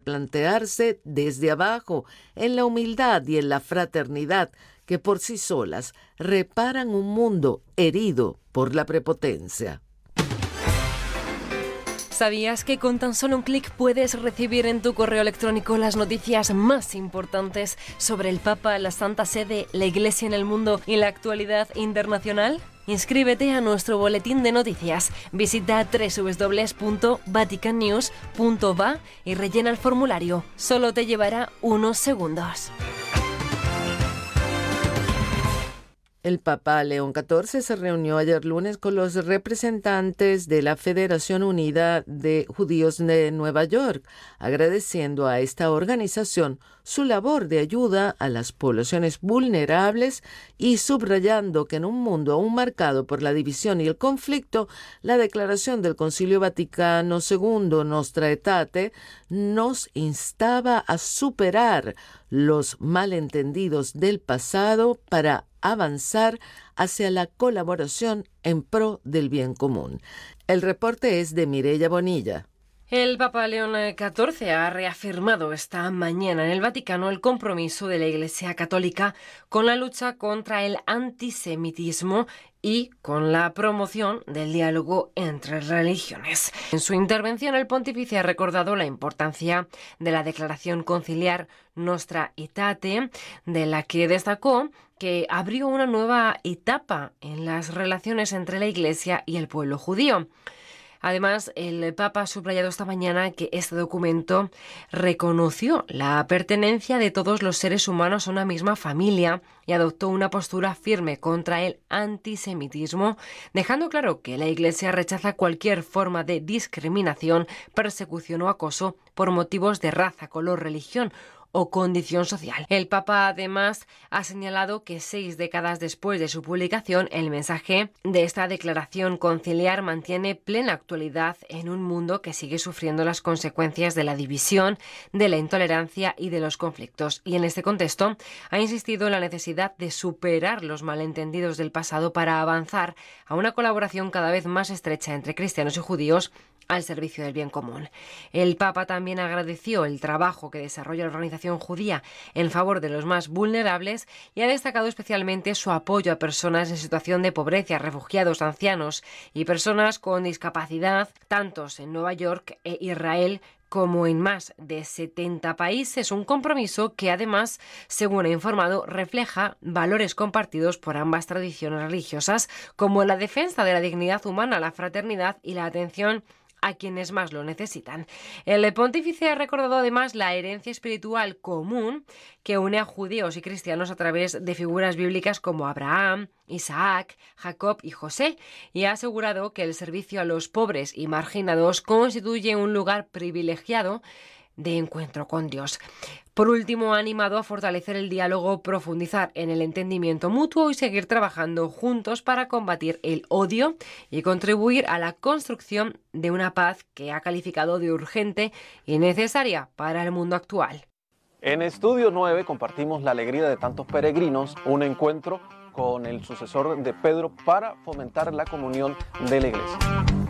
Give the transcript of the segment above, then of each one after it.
replantearse desde abajo, en la humildad y en la fraternidad, que por sí solas reparan un mundo herido por la prepotencia. ¿Sabías que con tan solo un clic puedes recibir en tu correo electrónico las noticias más importantes sobre el Papa, la Santa Sede, la Iglesia en el mundo y la actualidad internacional? Inscríbete a nuestro boletín de noticias. Visita www.vaticannews.va y rellena el formulario. Solo te llevará unos segundos. El Papa León XIV se reunió ayer lunes con los representantes de la Federación Unida de Judíos de Nueva York, agradeciendo a esta organización su labor de ayuda a las poblaciones vulnerables y subrayando que en un mundo aún marcado por la división y el conflicto, la declaración del Concilio Vaticano II Nostra Aetate nos instaba a superar los malentendidos del pasado para avanzar hacia la colaboración en pro del bien común. El reporte es de Mireia Bonilla. El Papa León XIV ha reafirmado esta mañana en el Vaticano el compromiso de la Iglesia Católica con la lucha contra el antisemitismo y con la promoción del diálogo entre religiones. En su intervención, el pontífice ha recordado la importancia de la declaración conciliar Nostra Aetate, de la que destacó que abrió una nueva etapa en las relaciones entre la Iglesia y el pueblo judío. Además, el Papa ha subrayado esta mañana que este documento reconoció la pertenencia de todos los seres humanos a una misma familia y adoptó una postura firme contra el antisemitismo, dejando claro que la Iglesia rechaza cualquier forma de discriminación, persecución o acoso por motivos de raza, color, religión o condición social. El Papa además ha señalado que 6 décadas después de su publicación, el mensaje de esta declaración conciliar mantiene plena actualidad en un mundo que sigue sufriendo las consecuencias de la división, de la intolerancia y de los conflictos. Y en este contexto ha insistido en la necesidad de superar los malentendidos del pasado para avanzar a una colaboración cada vez más estrecha entre cristianos y judíos al servicio del bien común. El Papa también agradeció el trabajo que desarrolla la organización judía en favor de los más vulnerables y ha destacado especialmente su apoyo a personas en situación de pobreza, refugiados, ancianos y personas con discapacidad, tantos en Nueva York e Israel como en más de 70 países, un compromiso que además, según ha informado, refleja valores compartidos por ambas tradiciones religiosas, como la defensa de la dignidad humana, la fraternidad y la atención a quienes más lo necesitan. El pontífice ha recordado además la herencia espiritual común que une a judíos y cristianos a través de figuras bíblicas como Abraham, Isaac, Jacob y José, y ha asegurado que el servicio a los pobres y marginados constituye un lugar privilegiado de encuentro con Dios. Por último, ha animado a fortalecer el diálogo, profundizar en el entendimiento mutuo y seguir trabajando juntos para combatir el odio y contribuir a la construcción de una paz que ha calificado de urgente y necesaria para el mundo actual. En Estudio 9 compartimos la alegría de tantos peregrinos, un encuentro con el sucesor de Pedro para fomentar la comunión de la Iglesia.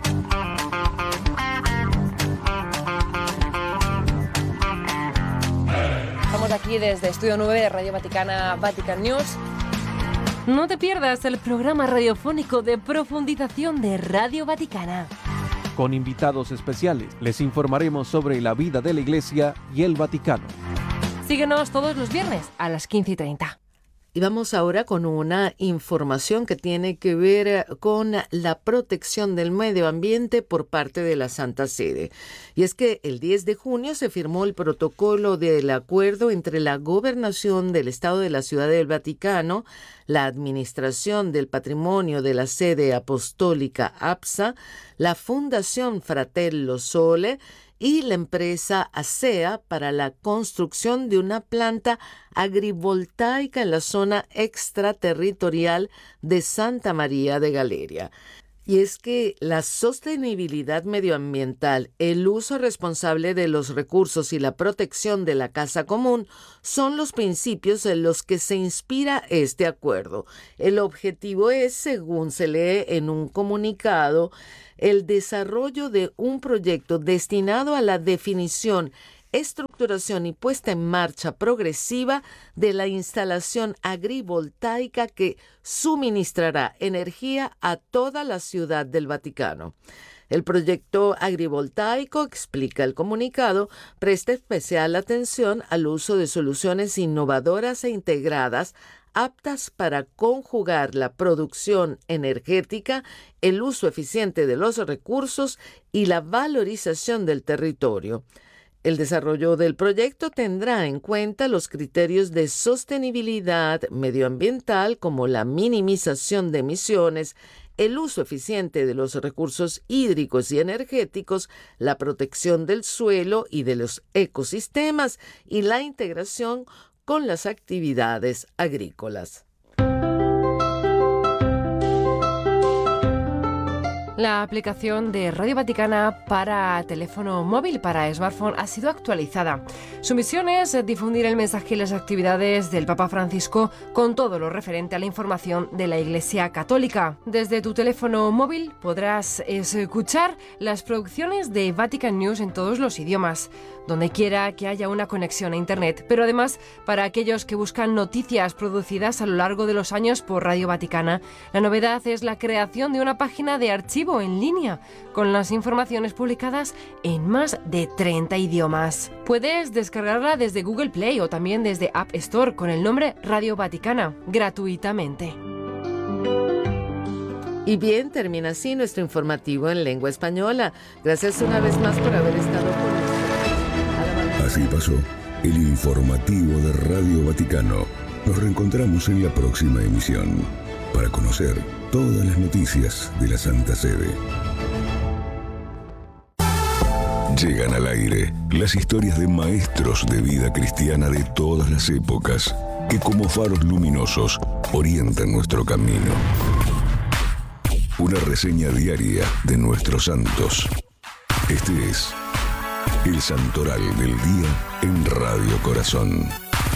Estamos aquí desde Estudio 9 de Radio Vaticana, Vatican News. No te pierdas el programa radiofónico de profundización de Radio Vaticana. Con invitados especiales les informaremos sobre la vida de la Iglesia y el Vaticano. Síguenos todos los viernes a las 15:30. Y vamos ahora con una información que tiene que ver con la protección del medio ambiente por parte de la Santa Sede. Y es que el 10 de junio se firmó el protocolo del acuerdo entre la Gobernación del Estado de la Ciudad del Vaticano, la Administración del Patrimonio de la Sede Apostólica APSA, la Fundación Fratello Sole y la empresa ASEA para la construcción de una planta agrivoltaica en la zona extraterritorial de Santa María de Galeria. Y es que la sostenibilidad medioambiental, el uso responsable de los recursos y la protección de la casa común son los principios en los que se inspira este acuerdo. El objetivo es, según se lee en un comunicado, el desarrollo de un proyecto destinado a la definición estructuración y puesta en marcha progresiva de la instalación agrivoltaica que suministrará energía a toda la Ciudad del Vaticano. El proyecto agrivoltaico, explica el comunicado, presta especial atención al uso de soluciones innovadoras e integradas aptas para conjugar la producción energética, el uso eficiente de los recursos y la valorización del territorio. El desarrollo del proyecto tendrá en cuenta los criterios de sostenibilidad medioambiental como la minimización de emisiones, el uso eficiente de los recursos hídricos y energéticos, la protección del suelo y de los ecosistemas y la integración con las actividades agrícolas. La aplicación de Radio Vaticana para teléfono móvil, para smartphone, ha sido actualizada. Su misión es difundir el mensaje y las actividades del Papa Francisco con todo lo referente a la información de la Iglesia Católica. Desde tu teléfono móvil podrás escuchar las producciones de Vatican News en todos los idiomas, donde quiera que haya una conexión a Internet, pero además para aquellos que buscan noticias producidas a lo largo de los años por Radio Vaticana, la novedad es la creación de una página de archivo en línea con las informaciones publicadas en más de 30 idiomas. Puedes descargarla desde Google Play o también desde App Store con el nombre Radio Vaticana, gratuitamente. Y bien, termina así nuestro informativo en lengua española. Gracias una vez más por haber estado con nosotros. Así pasó el informativo de Radio Vaticano. Nos reencontramos en la próxima emisión para conocer todas las noticias de la Santa Sede. Llegan al aire las historias de maestros de vida cristiana de todas las épocas que como faros luminosos orientan nuestro camino. Una reseña diaria de nuestros santos. Este es el Santoral del Día en Radio Corazón.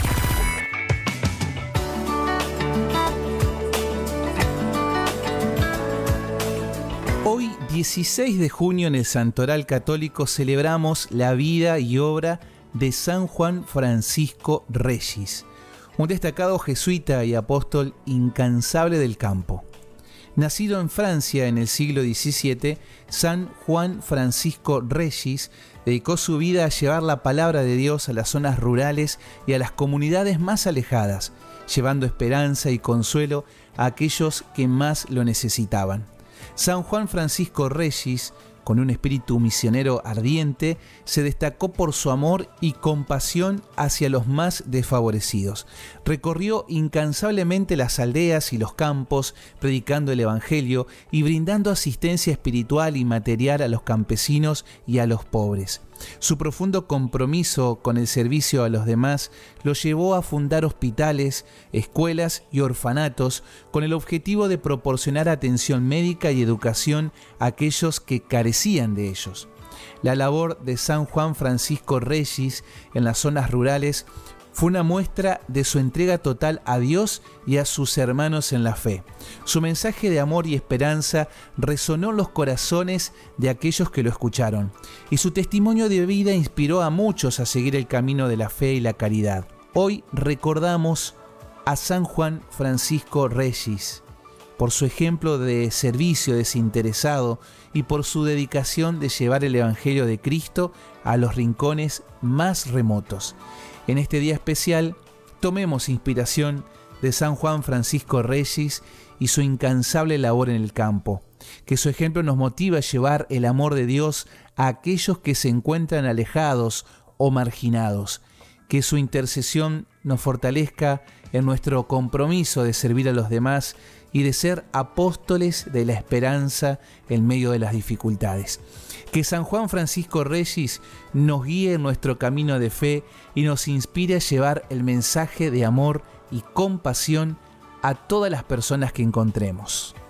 Hoy, 16 de junio, en el Santoral Católico celebramos la vida y obra de San Juan Francisco Regis, un destacado jesuita y apóstol incansable del campo. Nacido en Francia en el siglo XVII, San Juan Francisco Regis dedicó su vida a llevar la palabra de Dios a las zonas rurales y a las comunidades más alejadas, llevando esperanza y consuelo a aquellos que más lo necesitaban. San Juan Francisco Regis, con un espíritu misionero ardiente, se destacó por su amor y compasión hacia los más desfavorecidos. Recorrió incansablemente las aldeas y los campos, predicando el Evangelio y brindando asistencia espiritual y material a los campesinos y a los pobres. Su profundo compromiso con el servicio a los demás lo llevó a fundar hospitales, escuelas y orfanatos con el objetivo de proporcionar atención médica y educación a aquellos que carecían de ellos. La labor de San Juan Francisco Regis en las zonas rurales fue una muestra de su entrega total a Dios y a sus hermanos en la fe. Su mensaje de amor y esperanza resonó en los corazones de aquellos que lo escucharon, y su testimonio de vida inspiró a muchos a seguir el camino de la fe y la caridad. Hoy recordamos a San Juan Francisco Regis por su ejemplo de servicio desinteresado y por su dedicación de llevar el Evangelio de Cristo a los rincones más remotos. En este día especial, tomemos inspiración de San Juan Francisco Regis y su incansable labor en el campo. Que su ejemplo nos motive a llevar el amor de Dios a aquellos que se encuentran alejados o marginados. Que su intercesión nos fortalezca en nuestro compromiso de servir a los demás y de ser apóstoles de la esperanza en medio de las dificultades. Que San Juan Francisco Regis nos guíe en nuestro camino de fe y nos inspire a llevar el mensaje de amor y compasión a todas las personas que encontremos.